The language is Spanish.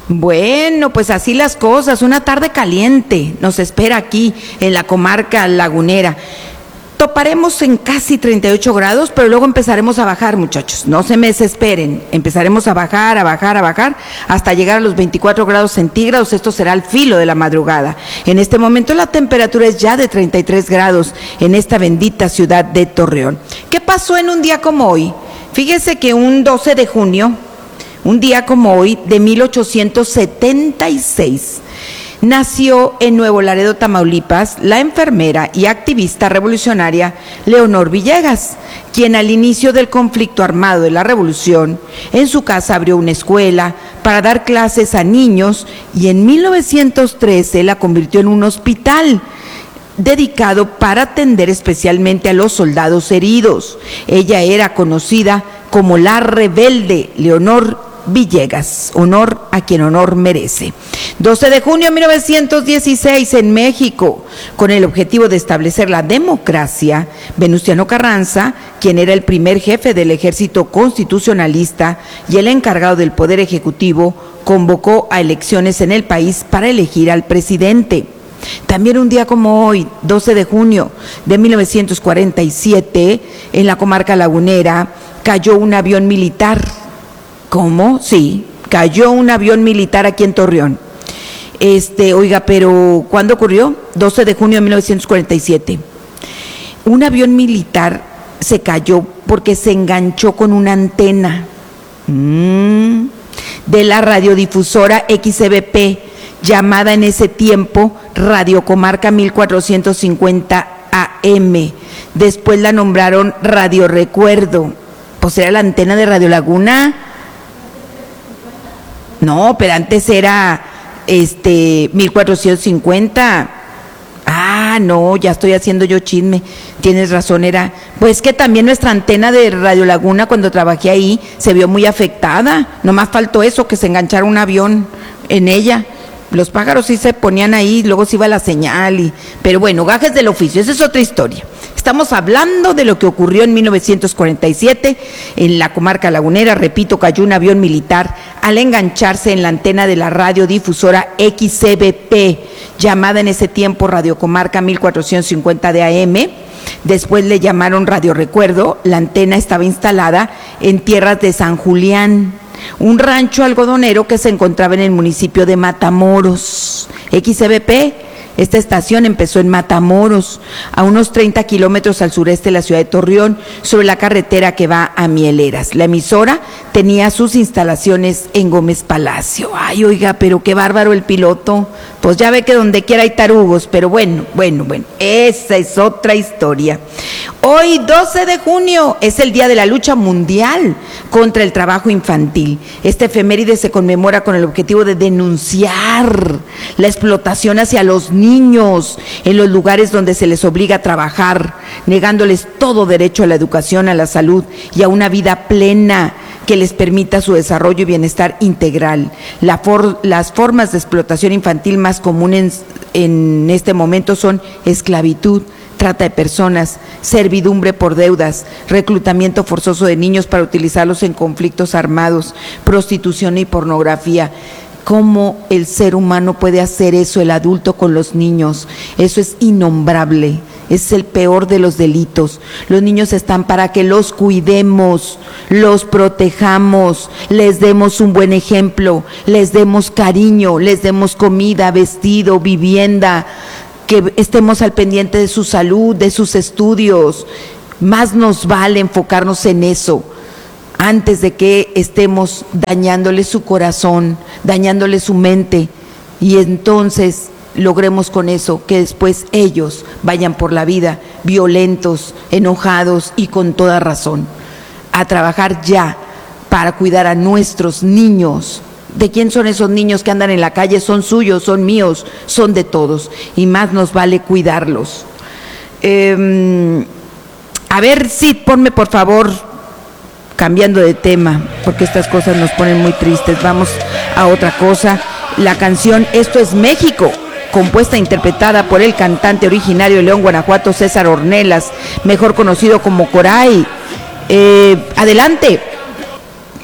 Bueno, pues así las cosas, una tarde caliente nos espera aquí en la comarca lagunera. Toparemos en casi 38 grados, pero luego empezaremos a bajar, muchachos. No se me desesperen. Empezaremos a bajar, hasta llegar a los 24 grados centígrados. Esto será al filo de la madrugada. En este momento la temperatura es ya de 33 grados en esta bendita ciudad de Torreón. ¿Qué pasó en un día como hoy? Fíjese que un 12 de junio, un día como hoy, de 1876, nació en Nuevo Laredo, Tamaulipas, la enfermera y activista revolucionaria Leonor Villegas, quien al inicio del conflicto armado de la revolución, en su casa abrió una escuela para dar clases a niños y en 1913 la convirtió en un hospital dedicado para atender especialmente a los soldados heridos. Ella era conocida como la rebelde Leonor Villegas, honor a quien honor merece. 12 de junio de 1916 en México, con el objetivo de establecer la democracia, Venustiano Carranza, quien era el primer jefe del ejército constitucionalista y el encargado del poder ejecutivo, convocó a elecciones en el país para elegir al presidente. También un día como hoy, 12 de junio de 1947, en la comarca lagunera, cayó un avión militar. ¿Cómo? Sí, cayó un avión militar aquí en Torreón. Oiga, pero ¿cuándo ocurrió? 12 de junio de 1947. Un avión militar se cayó porque se enganchó con una antena de la radiodifusora XBP, llamada en ese tiempo Radio Comarca 1450 AM. Después la nombraron Radio Recuerdo. Pues era la antena de Radio Laguna. No, pero antes era 1450. Ah, no, ya estoy haciendo yo chisme. Tienes razón, era. Pues que también nuestra antena de Radio Laguna, cuando trabajé ahí, se vio muy afectada. Nomás faltó eso, que se enganchara un avión en ella. Los pájaros sí se ponían ahí, luego se iba la señal. Pero bueno, gajes del oficio, esa es otra historia. Estamos hablando de lo que ocurrió en 1947 en la comarca lagunera. Repito, cayó un avión militar al engancharse en la antena de la radiodifusora XBP, llamada en ese tiempo Radio Comarca 1450 de AM. Después le llamaron Radio Recuerdo. La antena estaba instalada en tierras de San Julián, un rancho algodonero que se encontraba en el municipio de Matamoros. XBP, esta estación empezó en Matamoros, a unos 30 kilómetros al sureste de la ciudad de Torreón, sobre la carretera que va a Mieleras. La emisora tenía sus instalaciones en Gómez Palacio. Ay, oiga, pero qué bárbaro el piloto. Pues ya ve que donde quiera hay tarugos, pero bueno, esa es otra historia. Hoy, 12 de junio, es el Día de la Lucha Mundial contra el Trabajo Infantil. Esta efeméride se conmemora con el objetivo de denunciar la explotación hacia los niños en los lugares donde se les obliga a trabajar, negándoles todo derecho a la educación, a la salud y a una vida plena que les permita su desarrollo y bienestar integral. Las formas de explotación infantil más comunes en este momento son esclavitud, trata de personas, servidumbre por deudas, reclutamiento forzoso de niños para utilizarlos en conflictos armados, prostitución y pornografía. ¿Cómo el ser humano puede hacer eso, el adulto, con los niños? Eso es innombrable, es el peor de los delitos. Los niños están para que los cuidemos, los protejamos, les demos un buen ejemplo, les demos cariño, les demos comida, vestido, vivienda, que estemos al pendiente de su salud, de sus estudios. Más nos vale enfocarnos en eso, antes de que estemos dañándole su corazón, dañándole su mente, y entonces logremos con eso que después ellos vayan por la vida violentos, enojados y con toda razón. A trabajar ya para cuidar a nuestros niños. ¿De quién son esos niños que andan en la calle? Son suyos, son míos, son de todos, y más nos vale cuidarlos. A ver, Sid, ponme por favor, cambiando de tema, porque estas cosas nos ponen muy tristes. Vamos a otra cosa. La canción Esto es México, compuesta e interpretada por el cantante originario de León, Guanajuato, César Ornelas, mejor conocido como Coray. Adelante.